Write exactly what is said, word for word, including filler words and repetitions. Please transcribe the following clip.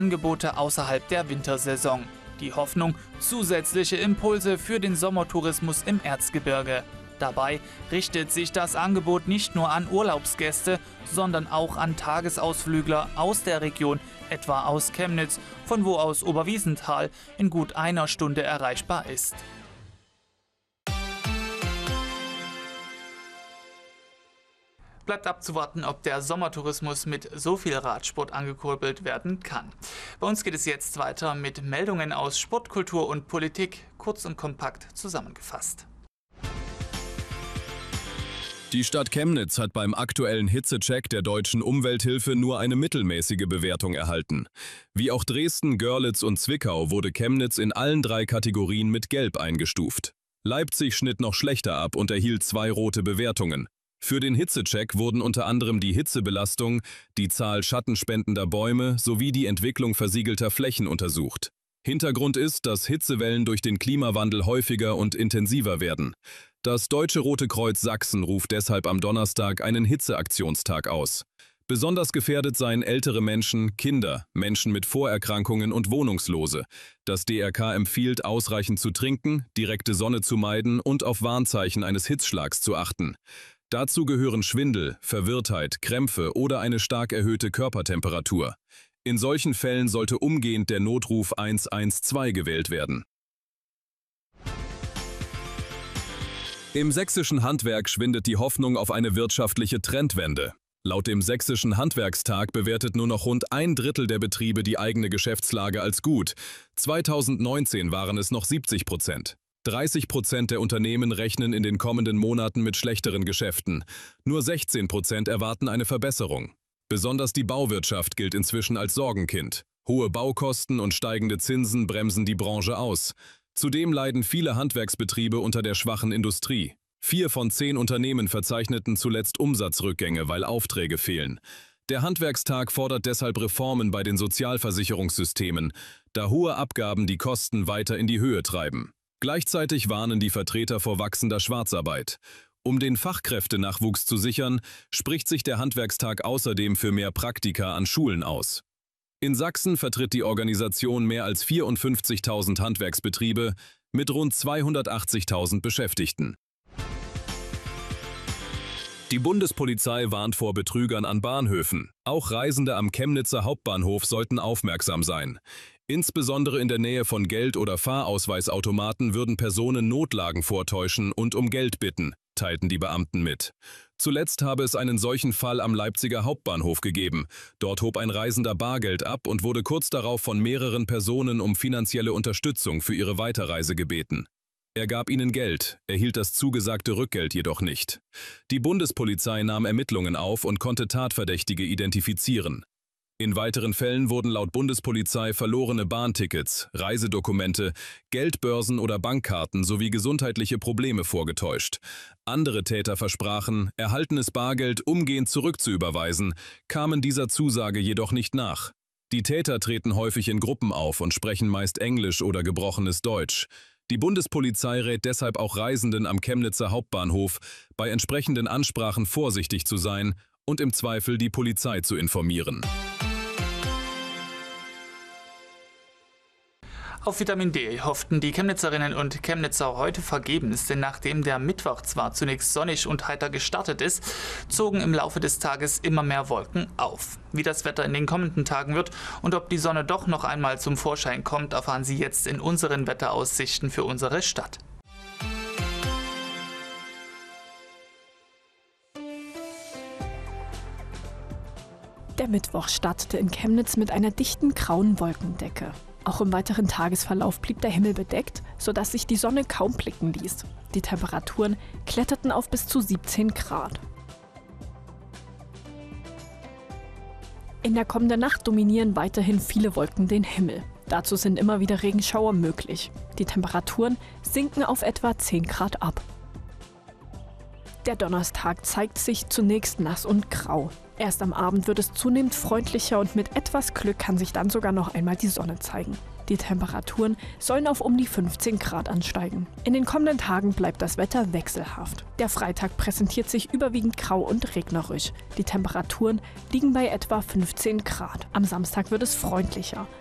Angebote außerhalb der Wintersaison. Die Hoffnung, zusätzliche Impulse für den Sommertourismus im Erzgebirge. Dabei richtet sich das Angebot nicht nur an Urlaubsgäste, sondern auch an Tagesausflügler aus der Region, etwa aus Chemnitz, von wo aus Oberwiesenthal in gut einer Stunde erreichbar ist. Bleibt abzuwarten, ob der Sommertourismus mit so viel Radsport angekurbelt werden kann. Bei uns geht es jetzt weiter mit Meldungen aus Sport, Kultur und Politik, kurz und kompakt zusammengefasst. Die Stadt Chemnitz hat beim aktuellen Hitzecheck der Deutschen Umwelthilfe nur eine mittelmäßige Bewertung erhalten. Wie auch Dresden, Görlitz und Zwickau wurde Chemnitz in allen drei Kategorien mit Gelb eingestuft. Leipzig schnitt noch schlechter ab und erhielt zwei rote Bewertungen. Für den Hitzecheck wurden unter anderem die Hitzebelastung, die Zahl schattenspendender Bäume sowie die Entwicklung versiegelter Flächen untersucht. Hintergrund ist, dass Hitzewellen durch den Klimawandel häufiger und intensiver werden. Das Deutsche Rote Kreuz Sachsen ruft deshalb am Donnerstag einen Hitzeaktionstag aus. Besonders gefährdet seien ältere Menschen, Kinder, Menschen mit Vorerkrankungen und Wohnungslose. Das D R K empfiehlt, ausreichend zu trinken, direkte Sonne zu meiden und auf Warnzeichen eines Hitzschlags zu achten. Dazu gehören Schwindel, Verwirrtheit, Krämpfe oder eine stark erhöhte Körpertemperatur. In solchen Fällen sollte umgehend der Notruf eins eins zwei gewählt werden. Im sächsischen Handwerk schwindet die Hoffnung auf eine wirtschaftliche Trendwende. Laut dem Sächsischen Handwerkstag bewertet nur noch rund ein Drittel der Betriebe die eigene Geschäftslage als gut. zweitausendneunzehn waren es noch siebzig Prozent. dreißig Prozent der Unternehmen rechnen in den kommenden Monaten mit schlechteren Geschäften. Nur sechzehn Prozent erwarten eine Verbesserung. Besonders die Bauwirtschaft gilt inzwischen als Sorgenkind. Hohe Baukosten und steigende Zinsen bremsen die Branche aus. Zudem leiden viele Handwerksbetriebe unter der schwachen Industrie. Vier von zehn Unternehmen verzeichneten zuletzt Umsatzrückgänge, weil Aufträge fehlen. Der Handwerkstag fordert deshalb Reformen bei den Sozialversicherungssystemen, da hohe Abgaben die Kosten weiter in die Höhe treiben. Gleichzeitig warnen die Vertreter vor wachsender Schwarzarbeit. Um den Fachkräftenachwuchs zu sichern, spricht sich der Handwerkstag außerdem für mehr Praktika an Schulen aus. In Sachsen vertritt die Organisation mehr als vierundfünfzigtausend Handwerksbetriebe mit rund zweihundertachtzigtausend Beschäftigten. Die Bundespolizei warnt vor Betrügern an Bahnhöfen. Auch Reisende am Chemnitzer Hauptbahnhof sollten aufmerksam sein. Insbesondere in der Nähe von Geld- oder Fahrausweisautomaten würden Personen Notlagen vortäuschen und um Geld bitten, teilten die Beamten mit. Zuletzt habe es einen solchen Fall am Leipziger Hauptbahnhof gegeben. Dort hob ein Reisender Bargeld ab und wurde kurz darauf von mehreren Personen um finanzielle Unterstützung für ihre Weiterreise gebeten. Er gab ihnen Geld, erhielt das zugesagte Rückgeld jedoch nicht. Die Bundespolizei nahm Ermittlungen auf und konnte Tatverdächtige identifizieren. In weiteren Fällen wurden laut Bundespolizei verlorene Bahntickets, Reisedokumente, Geldbörsen oder Bankkarten sowie gesundheitliche Probleme vorgetäuscht. Andere Täter versprachen, erhaltenes Bargeld umgehend zurückzuüberweisen, kamen dieser Zusage jedoch nicht nach. Die Täter treten häufig in Gruppen auf und sprechen meist Englisch oder gebrochenes Deutsch. Die Bundespolizei rät deshalb auch Reisenden am Chemnitzer Hauptbahnhof, bei entsprechenden Ansprachen vorsichtig zu sein und im Zweifel die Polizei zu informieren. Auf Vitamin D hofften die Chemnitzerinnen und Chemnitzer heute vergebens, denn nachdem der Mittwoch zwar zunächst sonnig und heiter gestartet ist, zogen im Laufe des Tages immer mehr Wolken auf. Wie das Wetter in den kommenden Tagen wird und ob die Sonne doch noch einmal zum Vorschein kommt, erfahren Sie jetzt in unseren Wetteraussichten für unsere Stadt. Der Mittwoch startete in Chemnitz mit einer dichten grauen Wolkendecke. Auch im weiteren Tagesverlauf blieb der Himmel bedeckt, sodass sich die Sonne kaum blicken ließ. Die Temperaturen kletterten auf bis zu siebzehn Grad. In der kommenden Nacht dominieren weiterhin viele Wolken den Himmel. Dazu sind immer wieder Regenschauer möglich. Die Temperaturen sinken auf etwa zehn Grad ab. Der Donnerstag zeigt sich zunächst nass und grau. Erst am Abend wird es zunehmend freundlicher und mit etwas Glück kann sich dann sogar noch einmal die Sonne zeigen. Die Temperaturen sollen auf um die fünfzehn Grad ansteigen. In den kommenden Tagen bleibt das Wetter wechselhaft. Der Freitag präsentiert sich überwiegend grau und regnerisch. Die Temperaturen liegen bei etwa fünfzehn Grad. Am Samstag wird es freundlicher.